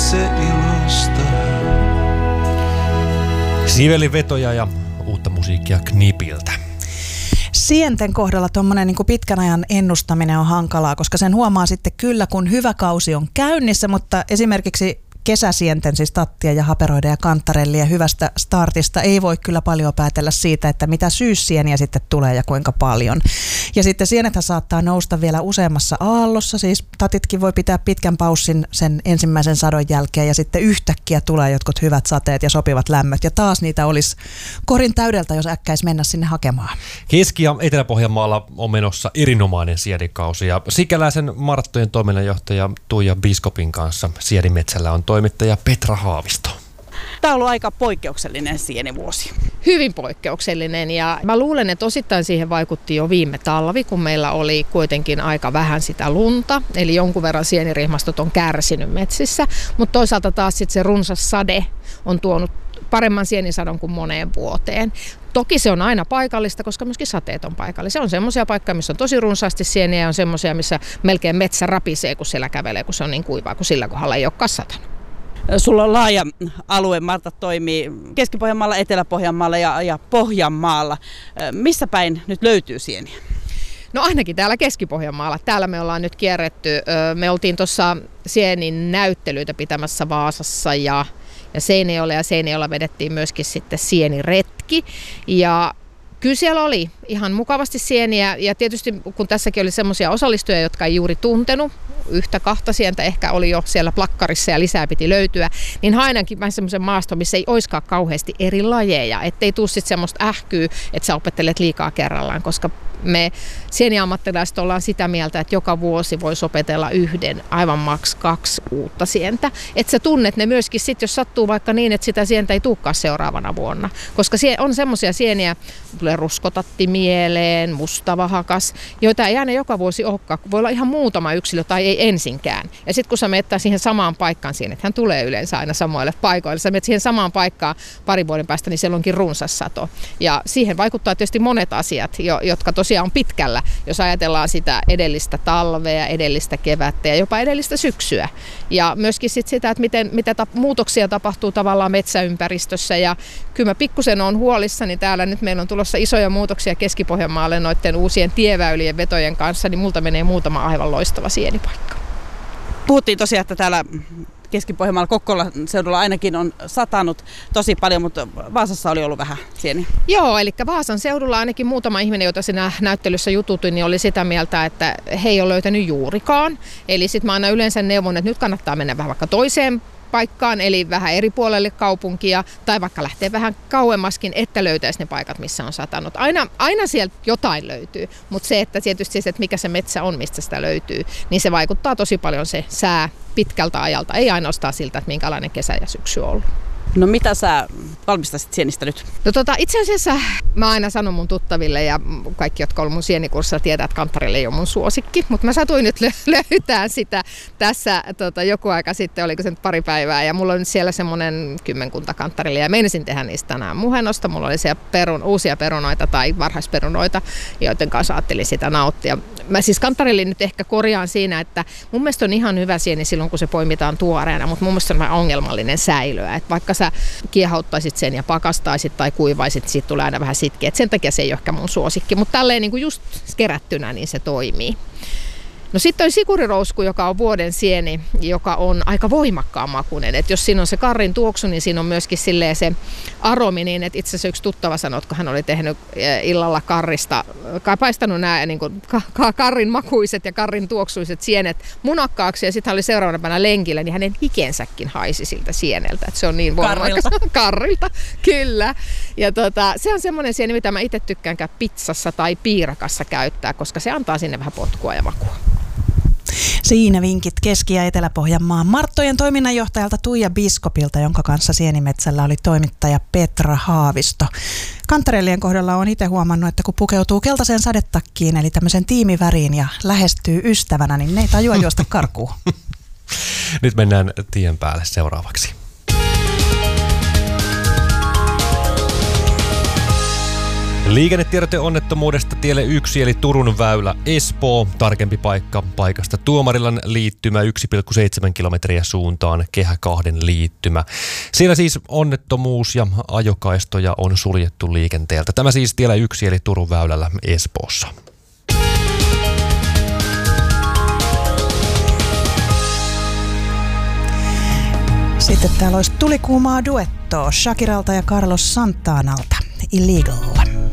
itse ilosta. Sivelivetoja ja uutta musiikkia Knipiltä. Sienten kohdalla tuommoinen niin kuin pitkän ajan ennustaminen on hankalaa, koska sen huomaa sitten kyllä, kun hyvä kausi on käynnissä, mutta esimerkiksi kesäsienten, siis tattia ja haperoida ja kantarellia hyvästä startista ei voi kyllä paljon päätellä siitä, että mitä syyssieniä sitten tulee ja kuinka paljon. Ja sitten sienethän saattaa nousta vielä useammassa aallossa, siis tatitkin voi pitää pitkän paussin sen ensimmäisen sadon jälkeen ja sitten yhtäkkiä tulee jotkut hyvät sateet ja sopivat lämmöt ja taas niitä olisi korin täydeltä, jos äkkäis mennä sinne hakemaan. Keski- ja Etelä-Pohjanmaalla on menossa erinomainen siedikausi ja sikäläisen Marttojen toiminnanjohtaja Tuija Biskopin kanssa Siedimetsällä on toimittaja Petra Haavisto. Tämä on ollut aika poikkeuksellinen sienivuosi. Hyvin poikkeuksellinen ja mä luulen, että osittain siihen vaikutti jo viime talvi, kun meillä oli kuitenkin aika vähän sitä lunta. Eli jonkun verran sienirihmastot on kärsinyt metsissä, mutta toisaalta taas sitten se runsas sade on tuonut paremman sienisadon kuin moneen vuoteen. Toki se on aina paikallista, koska myöskin sateet on paikallisia. On semmoisia paikkoja, missä on tosi runsaasti sieniä ja on semmoisia, missä melkein metsä rapisee, kun siellä kävelee, kun se on niin kuivaa, kun sillä kohdalla ei ole kassatanut. Sulla on laaja alue, Martta toimii Keski-Pohjanmaalla, Etelä-Pohjanmaalla ja Pohjanmaalla. Missä päin nyt löytyy sieniä? No ainakin täällä Keski-Pohjanmaalla. Täällä me ollaan nyt kierretty. Me oltiin tuossa sienin näyttelyitä pitämässä Vaasassa ja Seinäjoella vedettiin myöskin sitten sieniretki. Ja kyllä siellä oli ihan mukavasti sieniä ja tietysti kun tässäkin oli semmoisia osallistujia, jotka ei juuri tuntenut, yhtä kahta sientä ehkä oli jo siellä plakkarissa ja lisää piti löytyä, niin hainakin vähän semmoisen maaston, missä ei oiskaan kauheasti eri lajeja, ettei tule sitten semmoista ähkyä, että sä opettelet liikaa kerrallaan, koska me sieniammattilaiset ollaan sitä mieltä, että joka vuosi voisi opetella yhden, aivan maks 2 uutta sientä. Että sä tunnet ne myöskin sitten, jos sattuu vaikka niin, että sitä sientä ei tulekaan seuraavana vuonna. Koska on semmoisia sieniä, tulee ruskotatti mieleen, mustavahakas, joita ei aina joka vuosi olekaan. Voi olla ihan muutama yksilö tai ei ensinkään. Ja sitten kun sä menet siihen samaan paikkaan, hän tulee yleensä aina samoille paikoille. Sä menet siihen samaan paikkaan parin vuoden päästä, niin siellä onkin runsas sato. Ja siihen vaikuttaa tietysti monet asiat, jotka tosiaan on pitkällä, jos ajatellaan sitä edellistä talvea, edellistä kevättä ja jopa edellistä syksyä. Ja myöskin sit sitä, että mitä muutoksia tapahtuu tavallaan metsäympäristössä. Ja kyllä mä pikkusen olen huolissani täällä. Nyt meillä on tulossa isoja muutoksia Keski-Pohjanmaalle noiden uusien tieväylien vetojen kanssa, niin multa menee muutama aivan loistava sienipaikka. Puhuttiin tosiaan, että täällä Keski-Pohjanmaalla Kokkolan seudulla ainakin on satanut tosi paljon, mutta Vaasassa oli ollut vähän sieniä. Joo, eli Vaasan seudulla ainakin muutama ihminen, jota siinä näyttelyssä jututin, niin oli sitä mieltä, että he ei ole löytänyt juurikaan. Eli sitten mä aina yleensä neuvon, että nyt kannattaa mennä vähän vaikka toiseen paikkaan, eli vähän eri puolelle kaupunkia, tai vaikka lähtee vähän kauemmaskin, että löytäisi ne paikat, missä on satanut. Aina sieltä jotain löytyy, mutta se, että tietysti se, että mikä se metsä on, mistä sitä löytyy, niin se vaikuttaa tosi paljon se sää pitkältä ajalta, ei ainoastaan siltä, että minkälainen kesä ja syksy on ollut. No mitä sä valmistaisit sienistä nyt? No itse asiassa mä aina sanon mun tuttaville ja kaikki, jotka on mun sienikurssilla, tietää, että kantarelle ei ole mun suosikki. Mutta mä satuin nyt löytää sitä tässä joku aika sitten, oliko se nyt pari päivää. Ja mulla on nyt siellä semmoinen 10 kantarelle ja meinasin tehdä niistä tänään muhennosta. Mulla oli siellä uusia perunoita tai varhaisperunoita, joiden kanssa ajattelin sitä nauttia. Mä siis kantarelle nyt ehkä korjaan siinä, että mun mielestä on ihan hyvä sieni silloin, kun se poimitaan tuoreena. Mutta mun mielestä on vähän ongelmallinen säilöä. Että vaikka sä kiehauttaisit sen ja pakastaisit tai kuivaisit, siitä tulee aina vähän sitkeä. Sen takia se ei ole ehkä mun suosikki, mutta tälleen niin kuin just kerättynä niin se toimii. No sitten on sikurirousku, joka on vuoden sieni, joka on aika voimakkaan makuinen. Et jos siinä on se karrin tuoksu, niin siinä on myöskin silleen se aromi, niin että itse asiassa yksi tuttava sanoi, että kun hän oli tehnyt illalla karrista, paistanut nämä niin kuin karrin makuiset ja karrin tuoksuiset sienet munakkaaksi ja sitten hän oli seuraavana päivänä lenkillä, niin hänen hikensäkin haisi siltä sieneltä. Et se on niin voimakas. Karrilta, kyllä. Ja se on semmoinen sieni, mitä mä itse tykkään pizzassa tai piirakassa käyttää, koska se antaa sinne vähän potkua ja makua. Siinä vinkit Keski- ja Etelä-Pohjanmaan Marttojen toiminnanjohtajalta Tuija Biskopilta, jonka kanssa Sienimetsällä oli toimittaja Petra Haavisto. Kantarellien kohdalla on itse huomannut, että kun pukeutuu keltaiseen sadetakkiin, eli tämmöisen tiimiväriin ja lähestyy ystävänä, niin ne ei tajua juosta karkuun. Nyt mennään tien päälle seuraavaksi. Liikennetiedote onnettomuudesta tielle 1 eli Turun väylä Espoo. Tarkempi paikka paikasta Tuomarilan liittymä 1,7 kilometriä suuntaan Kehä 2 liittymä. Siellä siis onnettomuus ja ajokaistoja on suljettu liikenteeltä. Tämä siis tiellä 1 eli Turun väylällä Espoossa. Sitten täällä olisi tulikuumaa duettoa Shakiralta ja Carlos Santanalta. Illegal.